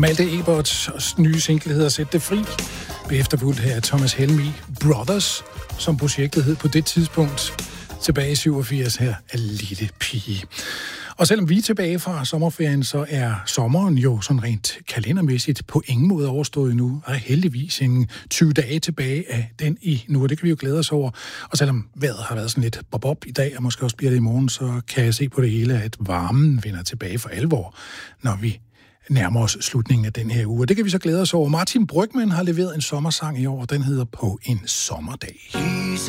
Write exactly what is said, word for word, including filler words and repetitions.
Malte Eberts nye single hedder Sæt det fri. Efterfulgt her af Thomas Helmig Brothers, som projektet hed på det tidspunkt. Tilbage i syvogfirs her af Lille Pige. Og selvom vi er tilbage fra sommerferien, så er sommeren jo sådan rent kalendermæssigt på ingen måde overstået nu. Der er heldigvis en tyve dage tilbage af den i nu, og det kan vi jo glæde os over. Og selvom vejret har været sådan lidt bob-bob i dag, og måske også bliver det i morgen, så kan jeg se på det hele, at varmen vender tilbage for alvor, når vi nærmer os slutningen af den her uge. Og det kan vi så glæde os over. Martin Brygmann har leveret en sommersang i år, og den hedder På en sommerdag.